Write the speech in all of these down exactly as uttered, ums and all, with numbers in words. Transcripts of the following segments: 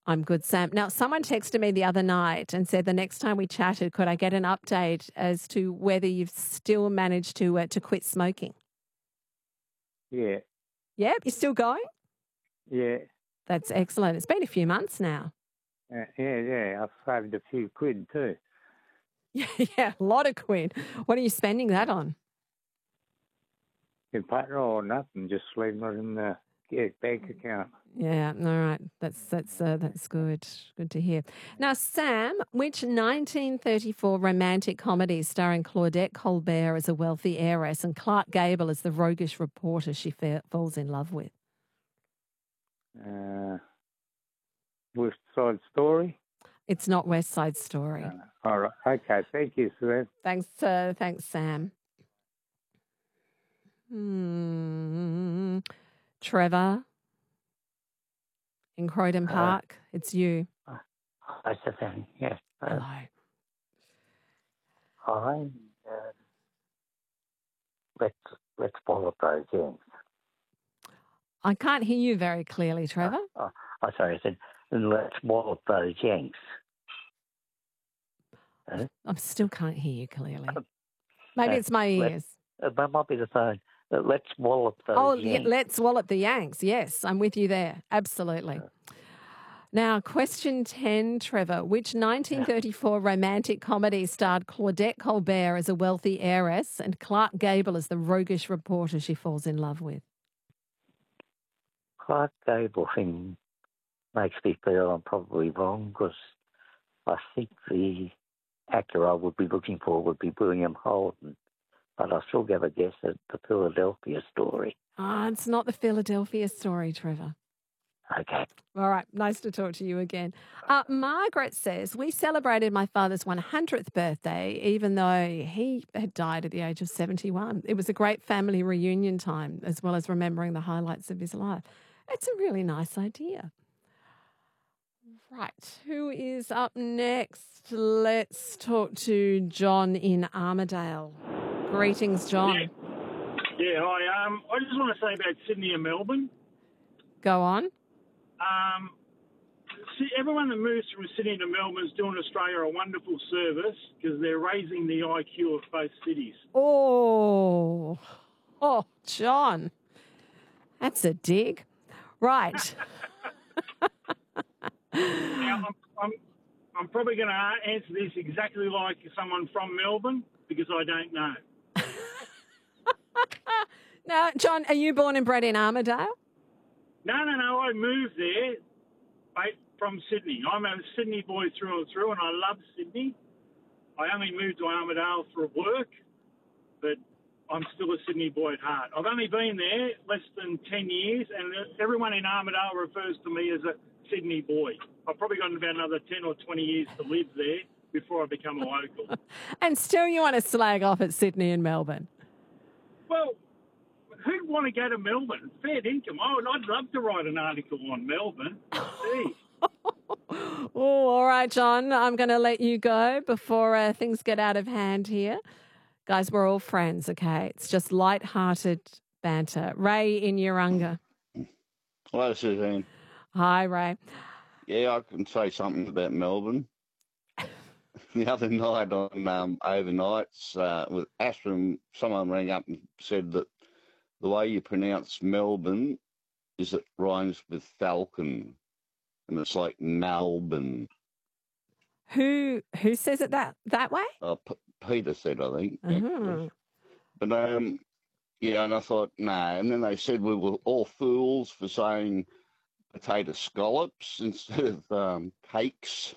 I'm good, Sam. Now, someone texted me the other night and said the next time we chatted, could I get an update as to whether you've still managed to uh, to quit smoking? Yeah, Yep, you're still going? yeah, That's excellent. It's been a few months now. uh, yeah, yeah. I've saved a few quid too. Yeah, yeah, a lot of quid. What are you spending that on? In petrol or nothing, just leaving it in the yeah, bank account. Yeah, all right. That's that's uh, that's good. Good to hear. Now, Sam, which nineteen thirty-four romantic comedy starring Claudette Colbert as a wealthy heiress and Clark Gable as the roguish reporter she fa- falls in love with? Uh, West Side Story. It's not West Side Story. Uh, all right. Okay. Thank you, Sue. Thanks, uh, thanks, Sam. Hmm. Trevor in Croydon Uh, Park. It's you. Hi, Stefan. Yes. Uh, Hello. I, uh, let's, let's follow those ends. I can't hear you very clearly, Uh, Trevor. oh, oh, sorry, I said, let's wallop those Yanks. Uh, I still can't hear you clearly. Maybe uh, it's my let, ears. uh, that might be the phone. Uh, let's wallop those Oh, yeah, Yanks. let's wallop the Yanks. Yes, I'm with you there. Absolutely. Now, question ten, Trevor. Which nineteen thirty-four romantic comedy starred Claudette Colbert as a wealthy heiress and Clark Gable as the roguish reporter she falls in love with? Clark Gable thing makes me feel I'm probably wrong because I think the actor I would be looking for would be William Holden, but I'll still give a guess at the Philadelphia Story. Ah, it's not the Philadelphia Story, Trevor. Okay. All right, nice to talk to you again. Uh, Margaret says, we celebrated my father's one hundredth birthday, even though he had died at the age of seventy-one. It was a great family reunion time, as well as remembering the highlights of his life. It's a really nice idea. Right, who is up next? Let's talk to John in Armidale. Greetings, John. Yeah, yeah hi. Um, I just want to say about Sydney and Melbourne. Go on. Um, see, everyone that moves from Sydney to Melbourne is doing Australia a wonderful service because they're raising the I Q of both cities. Oh, oh, John, that's a dig. Right. Now, I'm, I'm, I'm probably going to answer this exactly like someone from Melbourne because I don't know. Now, John, are you born and bred in Armidale? No, no, no. I moved there right, from Sydney. I'm a Sydney boy through and through, and I love Sydney. I only moved to Armidale for work, but I'm still a Sydney boy at heart. I've only been there less than ten years, and everyone in Armidale refers to me as a Sydney boy. I've probably got about another ten or twenty years to live there before I become a local. And still you want to slag off at Sydney and Melbourne? Well, who'd want to go to Melbourne? Fair income. Oh, I'd love to write an article on Melbourne. Gee. Oh, all right, John. I'm going to let you go before uh, things get out of hand here. Guys, we're all friends, okay? It's just light-hearted banter. Ray in Urunga. Hello, Suzanne. Hi, Ray. Yeah, I can say something about Melbourne. The other night on um, overnights uh, with Ashton, someone rang up and said that the way you pronounce Melbourne is it rhymes with falcon, and it's like Melbourne. Who who says it that that way? Uh, P- Peter said, I think. Uh-huh. But um, yeah, and I thought no, and then they said we were all fools for saying potato scallops instead of um, cakes.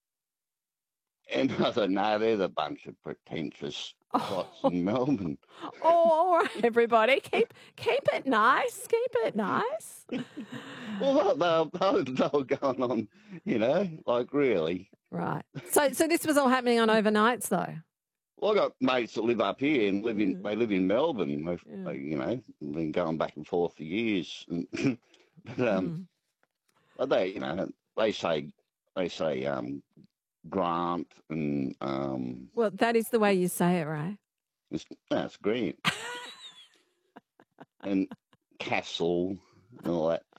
And I thought, no, they're the bunch of pretentious spots Oh. in Melbourne. Oh, all right, everybody. Keep keep it nice. Keep it nice. Well, they, they, they were going on, you know, like really. Right. So so this was all happening on overnights, though? Well, I got mates that live up here and live in, Mm. they live in Melbourne. They've, Yeah. they, you know, been going back and forth for years. And, but, um, Mm. but they, you know, they say, they say, um, Grant and um, Well, that is the way you say it, right? it's, that's great. And Castle and all that.